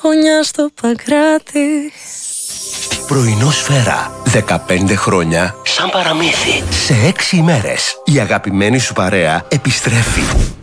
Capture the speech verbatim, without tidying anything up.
γωνιά στο Παγκράτη. Πρωινό Σφαίρα. δεκαπέντε χρόνια σαν παραμύθι. Σε έξι ημέρες η αγαπημένη σου παρέα επιστρέφει.